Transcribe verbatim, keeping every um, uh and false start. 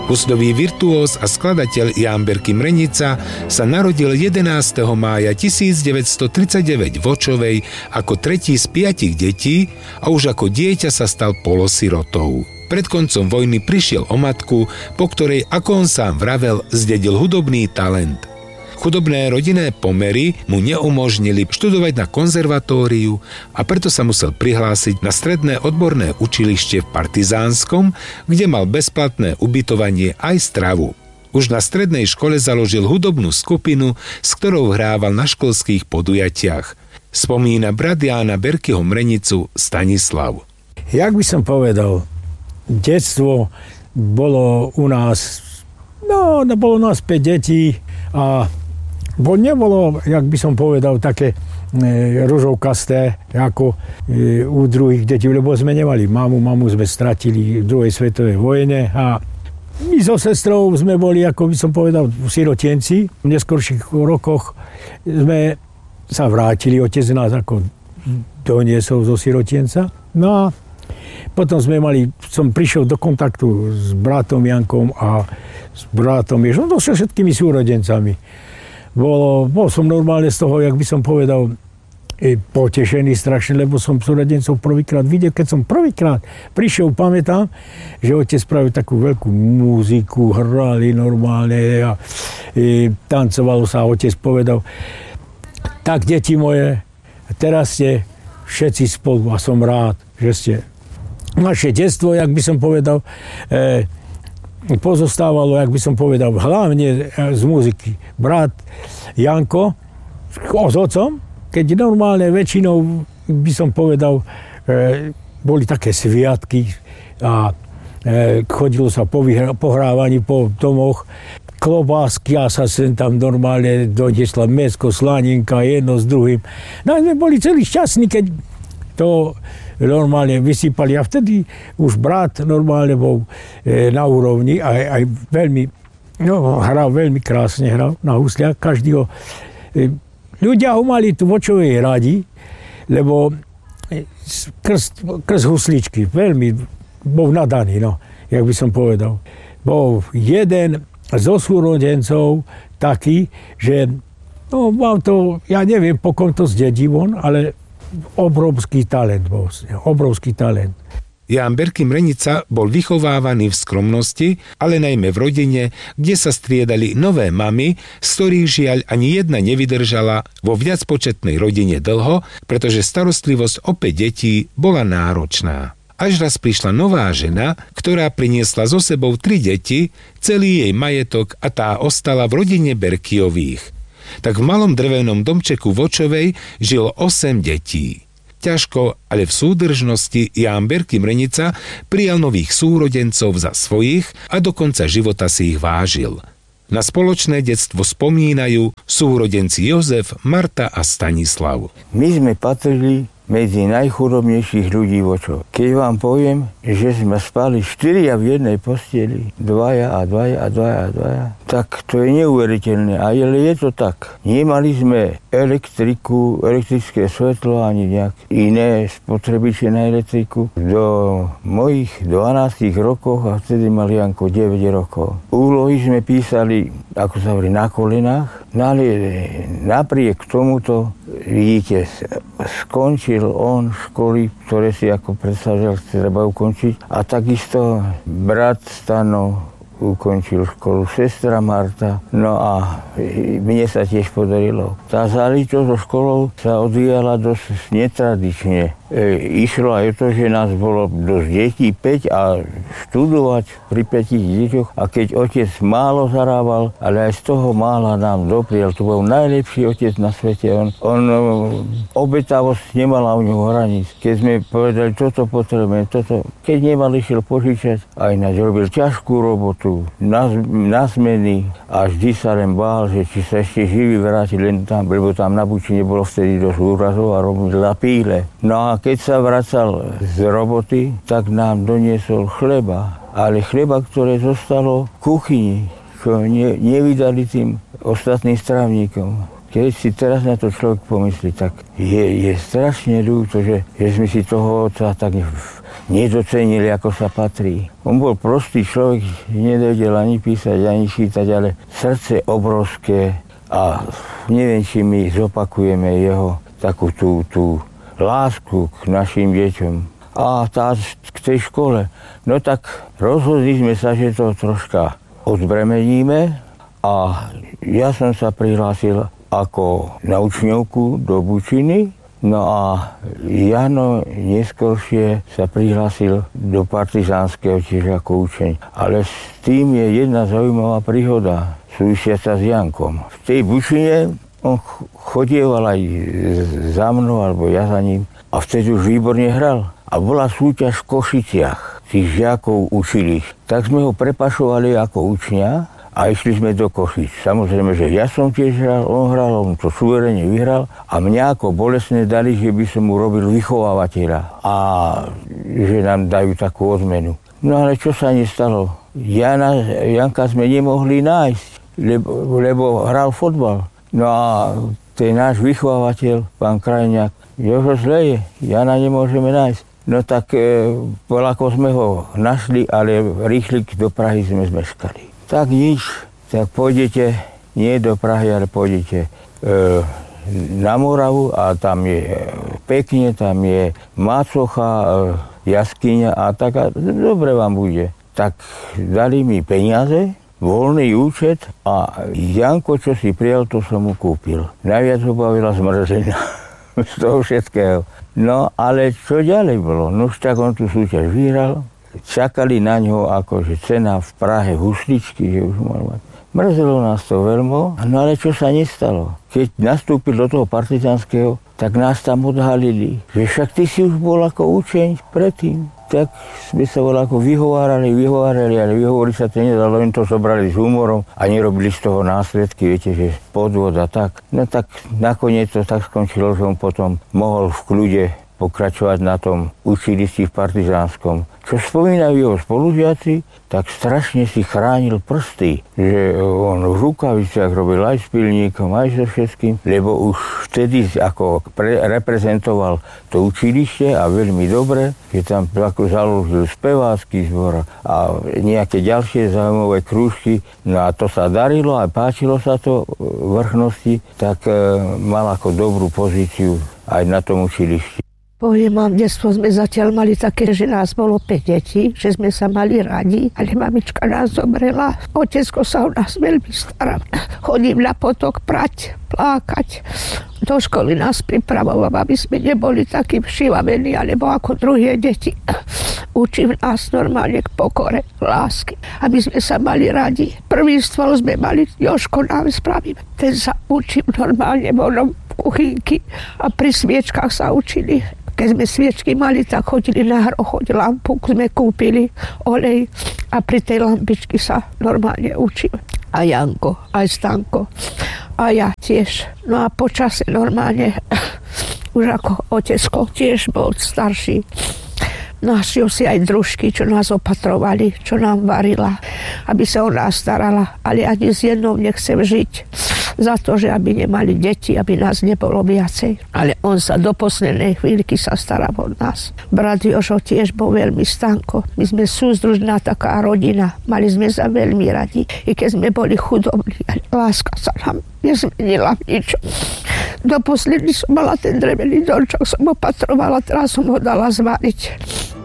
Husľový virtuós a skladateľ Ján Berki Mrenica sa narodil jedenásteho mája tisícdeväťstotridsaťdeväť v Vočovej ako tretí z piatich detí a už ako dieťa sa stal polosirotou. Pred koncom vojny prišiel o matku, po ktorej, ako on sám vravel, zdedil hudobný talent. Chudobné rodinné pomery mu neumožnili študovať na konzervatóriu a preto sa musel prihlásiť na stredné odborné učilište v Partizánskom, kde mal bezplatné ubytovanie aj stravu. Už na strednej škole založil hudobnú skupinu, s ktorou hrával na školských podujatiach. Spomína brat Jána Berkiho Mrenicu Stanislav. Jak by som povedal, detstvo bolo u nás, no, bolo nás päť detí a bo nebolo, jak by som povedal, také e, ružovkasté ako e, u druhých detí, lebo sme nemali mamu, mamu sme stratili v druhej svetovej vojne a my so sestrou sme boli, ako by som povedal, sirotienci. V neskorších rokoch sme sa vrátili, otec nás ako doniesol zo sirotienca. No a potom sme mali, som prišiel do kontaktu s bratom Jankom a s bratom Ježom, no so všetkými súrodencami. Bolo, bol som normálne z toho, jak by som povedal, potešený strašne, lebo som súrodencov prvýkrát videl. Keď som prvýkrát prišiel, pamätám, že otec spravil takú veľkú muziku, hrali normálne a e, tancovalo sa. Otec povedal, tak deti moje, teraz ste všetci spolu a som rád, že ste. Naše detstvo, jak by som povedal, e, pozostávalo, jak by som povedal, hlavne z muziky. Brat Janko s otcom, keď normálne väčšinou, by som povedal, e, boli také sviatky a e, chodilo sa po vyhra- pohrávaní po domoch, klobásky a sa sem tam normálne doniesla mäsko, slaninka, jedno s druhým. No a sme boli celí šťastní, keď to normálne vysypali a vtedy už brat normálne bol e, na úrovni a aj, aj veľmi, no hral veľmi krásne, hral na husliach, každý ho, e, ľudia ho mali tu Vočovej radi, lebo krst, krst husličky, veľmi bol nadaný, no, jak by som povedal. Bol jeden zo súrodencov taký, že no mám to, ja neviem, po kom to zdedil on, ale obrovský talent bol, obrovský talent. Ján Berki Mrenica bol vychovávaný v skromnosti, ale najmä v rodine, kde sa striedali nové mamy, z ktorých žiaľ ani jedna nevydržala vo viacpočetnej rodine dlho, pretože starostlivosť o päť detí bola náročná. Až raz prišla nová žena, ktorá priniesla so sebou tri deti, celý jej majetok a tá ostala v rodine Berkiových. Tak v malom drevenom domčeku Vočovej žilo osem detí. Ťažko, ale v súdržnosti Ján Berki Mrenica prijal nových súrodencov za svojich a do konca života si ich vážil. Na spoločné detstvo spomínajú súrodenci Jozef, Marta a Stanislav. My sme patrili medzi najchudobnejších ľudí Vočov. Keď vám poviem, že sme spali štyria v jednej posteli, dvaja a dvaja a dvaja a dvaja, tak to je neuveriteľné. Ale je to tak. Nemali sme elektriku, elektrické svetlo ani nejak iné spotrebiče na elektriku. Do mojich dvanástich rokov, a vtedy mal Janko deväť rokov, úlohy sme písali, ako sa hovorí, na kolenách. Napriek tomuto, vidíte, skončil on školy, ktoré si ako predstavil, treba ukončiť. A takisto brat Stano ukončil školu, sestra Marta. No a mne sa tiež podarilo. Tá záležitosť so školou sa odvíjala dosť netradične. E, išlo aj to, že nás bolo dosť detí, päť a študovať pri pätich deťoch. A keď otec málo zarábal, ale aj z toho mála nám dopriel. To bol najlepší otec na svete. On, on obetavosť nemala u ňoho hraníc. Keď sme povedali, toto potrebujeme, toto. Keď nemal, išiel požičať, aj nás robil ťažkú robotu, na, na zmeny a vždy sa len bál, že či sa ešte živý vráti len tam, lebo tam na Buči nebolo vtedy dosť úrazov a robil píle. No a keď sa vracal z roboty, tak nám doniesol chleba, ale chleba, ktoré zostalo v kuchyni, čo ne, nevydali tým ostatným strávnikom. Keď si teraz na to človek pomyslí, tak je, je strašne ľúto, že, že sme si toho otca tak nedocenili, ako sa patrí. On bol prostý človek, nevedel ani písať, ani čítať, ale srdce obrovské a neviem, či my zopakujeme jeho takú tú, tú lásku k našim deťom. A tá k tej škole. No tak rozhodli sme sa, že to troška odbremeníme a ja som sa prihlásil ako na učňovku do Bučiny. No a Jano neskôršie sa prihlásil do partizánskeho tiež ako učeň. Ale s tým je jedna zaujímavá príhoda súvisiaca s Jankom. V tej Bučine on chodieval aj za mnou, alebo ja za ním. A vtedy už výborne hral. A bola súťaž v Košiciach. Tých žiakov učili. Tak sme ho prepašovali ako učňa a išli sme do Košic. Samozrejme, že ja som tiež hral, on hral, on to suverene vyhral. A mňa ako bolestne dali, že by som mu robil vychovávateľa. A že nám dajú takú odmenu. No ale čo sa nestalo? Jana, Janka sme nemohli nájsť, lebo, lebo hral fotbal. No a ten náš vychovávateľ, pán Krajňák, Jožo zle je, Jana nemôžeme nájsť. No tak e, ako sme ho našli, ale rýchli do Prahy sme zmeškali. Tak nič, tak pôjdete, nie do Prahy, ale pôjdete e, na Moravu a tam je pekne, tam je macocha, e, jaskyňa a tak a dobre vám bude. Tak dali mi peniaze, voľný účet a Janko, čo si prijal, to som mu kúpil. Najviac ho bavila zmrzená z toho všetkého. No, ale čo ďalej bolo? No už tak on tú súťaž vyhral. Čakali na ňo akože cena v Prahe husličky, že už mal mať. Mrzelo nás to veľmi, no ale čo sa nestalo? Keď nastúpil do toho partizánskeho, tak nás tam odhalili. Že však ty si už bol ako učeň predtým. Tak sme sa bol ako vyhovárali, vyhovárali, ale vyhovoriť sa to nedalo, len to zobrali s humorom a nerobili z toho následky, viete, že podvod a tak. No tak nakoniec to tak skončilo, že on potom mohol v kľude pokračovať na tom učilišti v partizánskom. Čo spomínajú jeho spolužiaci, tak strašne si chránil prsty, že on v rukaviciach robil aj s pilníkom, aj so všetkým, lebo už vtedy ako pre, reprezentoval to učilište a veľmi dobre, že tam ako založil spevácky zbor a nejaké ďalšie zaujímavé krúžky, no a to sa darilo a páčilo sa to vrchnosti, tak e, mal ako dobrú pozíciu aj na tom učilišti. Poviem vám, detstvo sme zatiaľ mali také, že nás bolo päť detí, že sme sa mali radi, ale mamička nás zomrela. Otecko sa o nás veľmi staral. Chodím na potok prať, plákať. Do školy nás pripravoval, aby sme neboli takí všivavení, alebo ako druhé deti. Učím nás normálne k pokore, lásky, aby sme sa mali radi. Prvý stôl sme mali, Jožko nám spravíme. Ten sa učím normálne vonom kuchynky a pri sviečkách sa učili. Keď sme sviečky mali, tak chodili na hrochoď, lampu sme kúpili, olej a pri tej lampičky sa normálne učím. A Janko, aj Stanko, a ja tiež. No a počase normálne, už ako otecko tiež bol starší. Našiel si aj družky, čo nás opatrovali, čo nám varila, aby sa o nás starala. Ale ani s jednou nechcem žiť za to, že aby nemali deti, aby nás nebolo viacej. Ale on sa do poslednej chvíľky sa staral od nás. Brat Jožo tiež bol veľmi Stanko. My sme súzdružná taká rodina. Mali sme sa veľmi radi. I keď sme boli chudobní, láska sa nám nezmenila v ničom. Do posledný som mala ten drevený domčok, som opatrovala, teraz som ho dala zvariť.